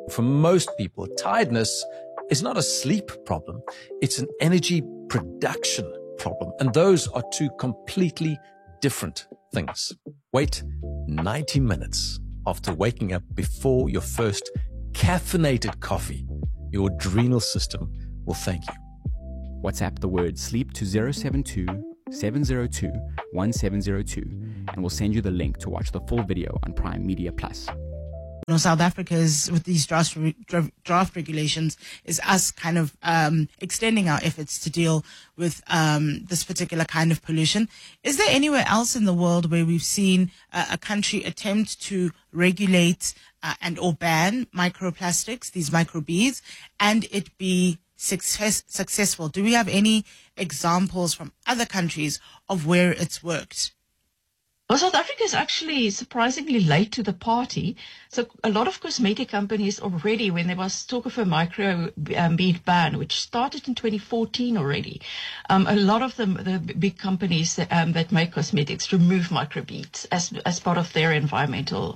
For most people, tiredness is not a sleep problem. It's an energy production problem. And those are two completely different things. Wait 90 minutes after waking up before your first caffeinated coffee. Your adrenal system will thank you. WhatsApp the word sleep to 072 702 1702 and we'll send you the link to watch the full video on Prime Media Plus. South Africa's, with these draft regulations, is us kind of extending our efforts to deal with this particular kind of pollution. Is there anywhere else in the world where we've seen a country attempt to regulate and or ban microplastics, these microbeads, and it be successful? Do we have any examples from other countries of where it's worked? Well, South Africa is actually surprisingly late to the party. So a lot of cosmetic companies already, when there was talk of a micro bead ban, which started in 2014 already, a lot of the big companies that make cosmetics remove microbeads as part of their environmental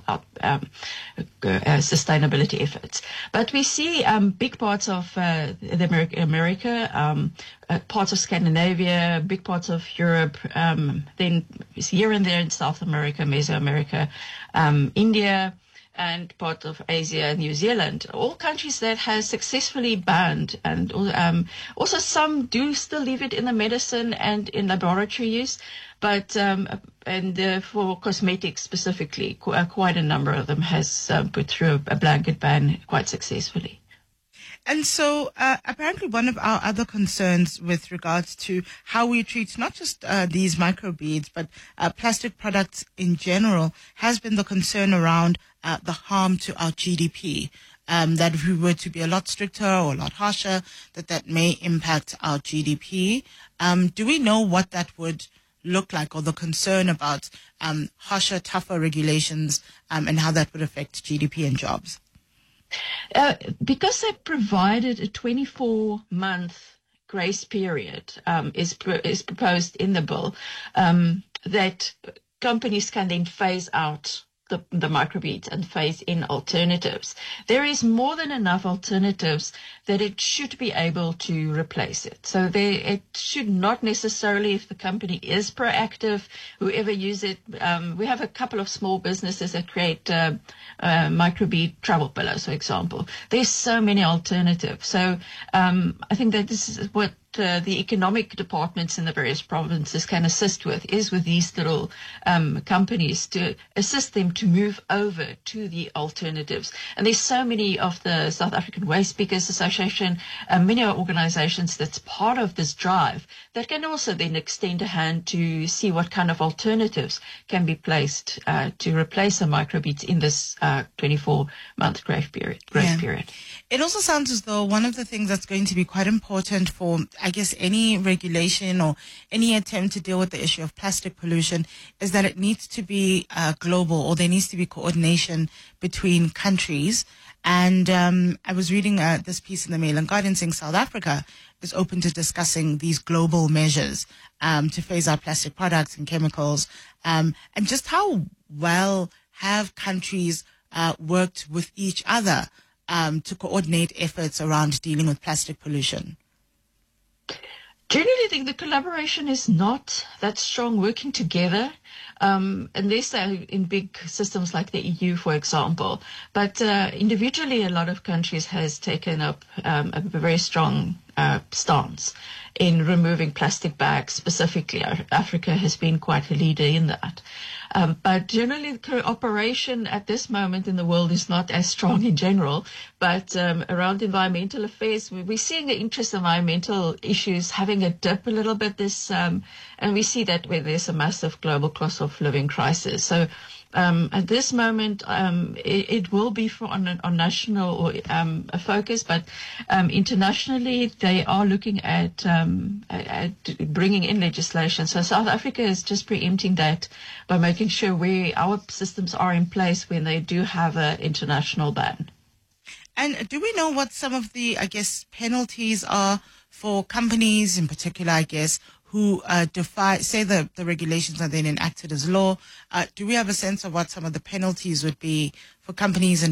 sustainability efforts. But we see big parts of America, parts of Scandinavia, big parts of Europe, then here and there in South America, Mesoamerica, India, and part of Asia, New Zealand, all countries that has successfully banned, and also some do still leave it in the medicine and in laboratory use, but for cosmetics specifically, quite a number of them has put through a blanket ban quite successfully. And so apparently one of our other concerns with regards to how we treat not just these microbeads, but plastic products in general, has been the concern around the harm to our GDP. That if we were to be a lot stricter or a lot harsher, that may impact our GDP. Do we know what that would look like, or the concern about harsher, tougher regulations and how that would affect GDP and jobs? Because they provided a 24-month grace period is proposed in the bill, that companies can then phase out the microbeads and phase in alternatives. There is more than enough alternatives that it should be able to replace it. So it should not necessarily, if the company is proactive, whoever use it, we have a couple of small businesses that create microbead travel pillows, for example. There's so many alternatives. So I think that this is what the economic departments in the various provinces can assist with, is with these little companies to assist them to move over to the alternatives. And there's so many of the South African Waste Pickers Association, many organizations that's part of this drive that can also then extend a hand to see what kind of alternatives can be placed to replace the microbeads in this 24-month grace period. It also sounds as though one of the things that's going to be quite important for, I guess, any regulation or any attempt to deal with the issue of plastic pollution is that it needs to be global, or there needs to be coordination between countries. And I was reading this piece in the Mail and Guardian saying South Africa is open to discussing these global measures to phase out plastic products and chemicals, and just how well have countries worked with each other to coordinate efforts around dealing with plastic pollution? Generally, I think the collaboration is not that strong working together, unless they're in big systems like the EU, for example. But individually, a lot of countries has taken up a very strong stance in removing plastic bags. Specifically, Africa has been quite a leader in that. But generally, the cooperation at this moment in the world is not as strong in general. But around environmental affairs, we're seeing the interest in environmental issues having a dip a little bit and we see that where there's a massive global cost of living crisis. So at this moment, it will be on national or a focus, but internationally they are looking at bringing in legislation. So South Africa is just preempting that by making sure our systems are in place when they do have an international ban. And do we know what some of the, I guess, penalties are for companies in particular, I guess, who say the regulations are then enacted as law? Do we have a sense of what some of the penalties would be for companies and